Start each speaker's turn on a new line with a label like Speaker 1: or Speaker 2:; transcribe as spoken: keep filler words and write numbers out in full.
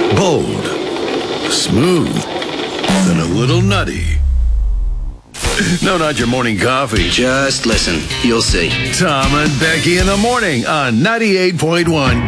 Speaker 1: Bold, smooth, and a little nutty. No, not your morning coffee.
Speaker 2: Just listen. You'll see.
Speaker 1: Tom and Becky in the morning on ninety-eight point one